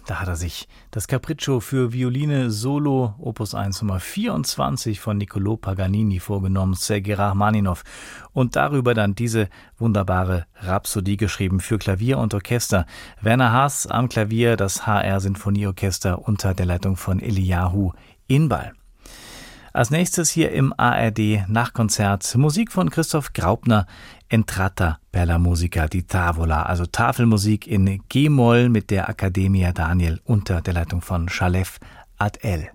Da hat er sich das Capriccio für Violine Solo Opus 1 Nummer 24 von Niccolò Paganini vorgenommen, Sergei Rachmaninow, und darüber dann diese wunderbare Rhapsodie geschrieben für Klavier und Orchester. Werner Haas am Klavier, das HR Sinfonieorchester unter der Leitung von Eliyahu Inbal. Als nächstes hier im ARD Nachkonzert Musik von Christoph Graupner, Entrata per la musica di tavola, also Tafelmusik in G-Moll mit der Accademia Daniel unter der Leitung von Shalev Ad-El.